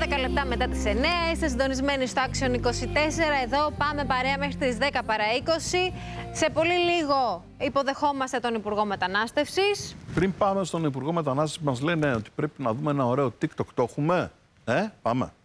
12 λεπτά μετά τις 9 είστε συντονισμένοι στο Action 24. Εδώ πάμε παρέα μέχρι τις 10 παρά 20. Σε πολύ λίγο υποδεχόμαστε τον Υπουργό Μετανάστευσης. Πριν πάμε στον Υπουργό Μετανάστευσης, μας λένε ότι πρέπει να δούμε ένα ωραίο TikTok. Το έχουμε. Πάμε.